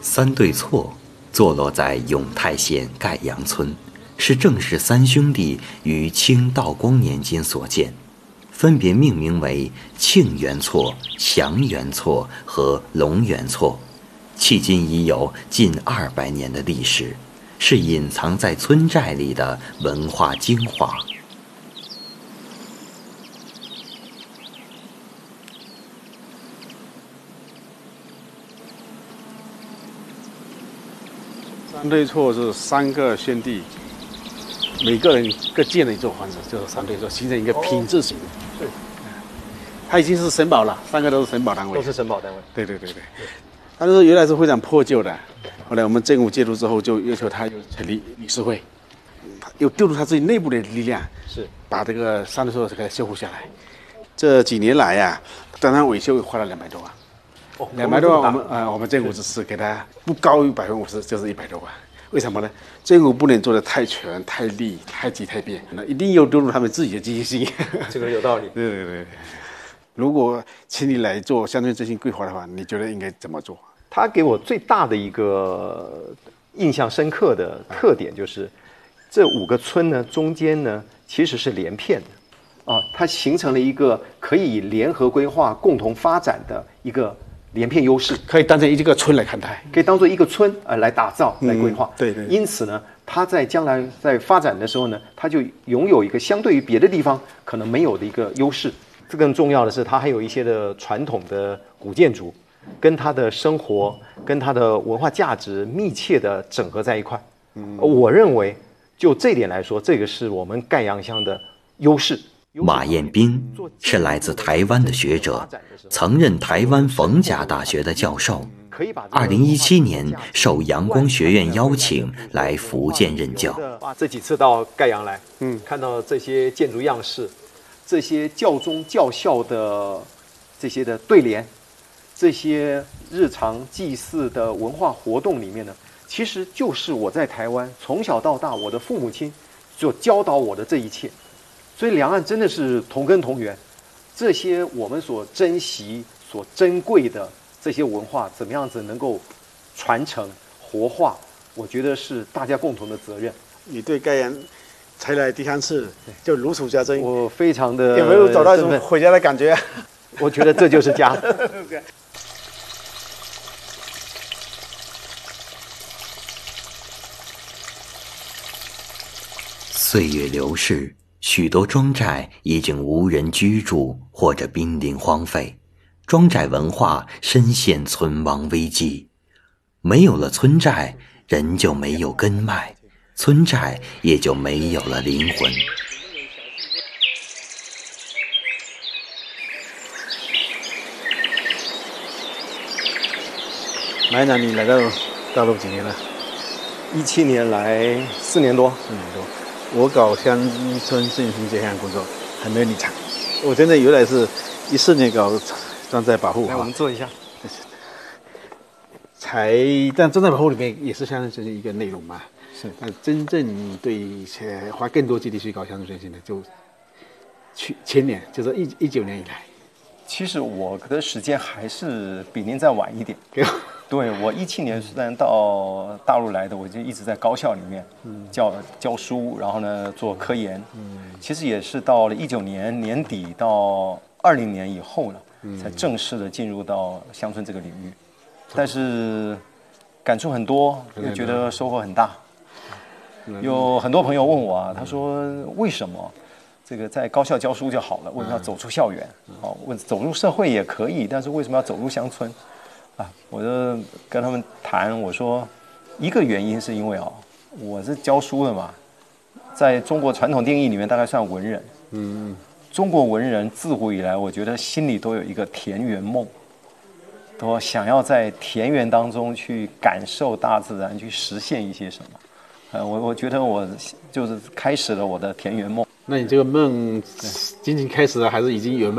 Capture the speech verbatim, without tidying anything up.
三对错坐落在永泰县盖阳村，是郑氏三兄弟于清道光年间所建，分别命名为庆元错、祥元错和龙元错，迄今已有近二百年的历史，是隐藏在村寨里的文化精华。 三对错是三个兄弟，每个人各建了一座房子，就是三对错，形成一个品质型。 是， 它已经是省保了，三个都是省保单位。 都是省保单位。 对对对对。但是原来是非常破旧的，后来我们政府介入之后，就要求他又成立理事会，又丢入他自己内部的力量， 是把这个三对错给它修复下来。这几年来呀、啊，单单维修花了两百多万。 哦， 两百多万，我们呃，我们政府只是给他不高于百分之五十，就是一百多万。为什么呢？政府不能做的太全、太利、太急、太变，那一定要丢入他们自己的积极性。 这个有道理。 对对对。如果请你来做乡村振兴规划的话，你觉得应该怎么做？ 他给我最大的一个印象深刻的特点就是，这五个村呢中间呢其实是连片的，啊，它形成了一个可以联合规划、共同发展的一个连片优势， 可以当成一个村来看待， 可以当做一个村呃来打造、来规划。 对对。 因此呢，它在将来在发展的时候呢，它就拥有一个相对于别的地方可能没有的一个优势。这更重要的是，它还有一些的传统的古建筑，跟它的生活、跟它的文化价值密切的整合在一块。嗯，我认为就这点来说，这个是我们盖阳乡的优势。 马彦斌是来自台湾的学者，曾任台湾逢甲大学的教授。二零一七年受阳光学院邀请来福建任教。 这几次到盖阳来，嗯，看到这些建筑样式，这些教宗教校的这些的对联，这些日常祭祀的文化活动里面呢，其实就是我在台湾从小到大，我的父母亲就教导我的这一切。所以两岸真的是同根同源，这些我们所珍惜、所珍贵的这些文化，怎么样子能够传承、活化，我觉得是大家共同的责任。 你对盖阳才来第三次就如数家珍， 我非常的有没有找到一种回家的感觉？ 我觉得这就是家。 岁月流逝，许多庄寨已经无人居住或者濒临荒废，庄寨文化深陷存亡危机。没有了村寨，人就没有根脉，村寨也就没有了灵魂。 来南，你来到大陆几年了？ 一七年来四年多， 四年多。我搞乡村振兴这项工作很多年长，我真的原来是一四年搞庄寨保护。 来，我们坐一下。 才，但庄寨保护里面也是乡村振兴一个内容嘛。 是。 但真正对呃花更多精力去搞乡村振兴的，就去前年，就是一一九年以来。 其实我的时间还是比您再晚一点。对，我一七年虽然到大陆来的，我就一直在高校里面教教书，然后呢做科研。嗯，其实也是到了一九年年底到二零年以后了，才正式的进入到乡村这个领域。但是感触很多，也觉得收获很大。有很多朋友问我啊，他说为什么这个在高校教书就好了，为什么要走出校园？哦，问走入社会也可以，但是为什么要走入乡村？啊，我就跟他们谈，我说一个原因是因为哦，我是教书的嘛，在中国传统定义里面大概算文人。嗯，中国文人自古以来，我觉得心里都有一个田园梦，都想要在田园当中去感受大自然，去实现一些什么。呃，我我觉得我就是开始了我的田园梦。 那你这个梦仅仅开始了，还是已经有梦？